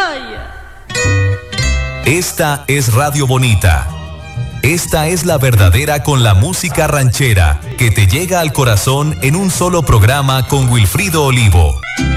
Esta es Radio Bonita. Esta es la verdadera con la música ranchera que te llega al corazón en un solo programa con Wilfrido Olivo.